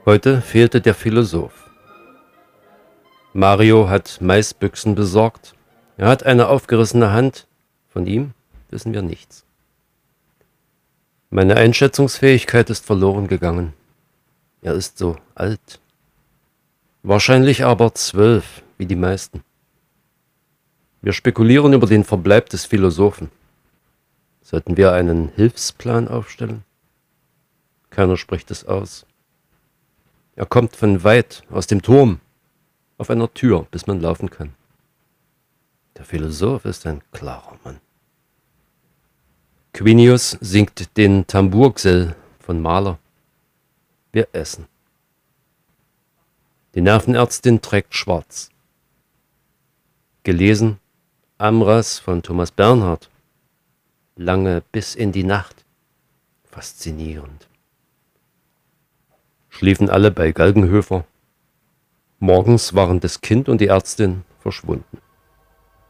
Heute fehlte der Philosoph. Mario hat Maisbüchsen besorgt. Er hat eine aufgerissene Hand. Von ihm wissen wir nichts. Meine Einschätzungsfähigkeit ist verloren gegangen. Er ist so alt. Wahrscheinlich aber 12, wie die meisten. Wir spekulieren über den Verbleib des Philosophen. Sollten wir einen Hilfsplan aufstellen? Keiner spricht es aus. Er kommt von weit, aus dem Turm, auf einer Tür, bis man laufen kann. Der Philosoph ist ein klarer Mann. Quinius singt den Tambourgsell von Mahler. Wir essen. Die Nervenärztin trägt schwarz. Gelesen Amras von Thomas Bernhard. Lange bis in die Nacht. Faszinierend. Schliefen alle bei Galgenhöfer. Morgens waren das Kind und die Ärztin verschwunden.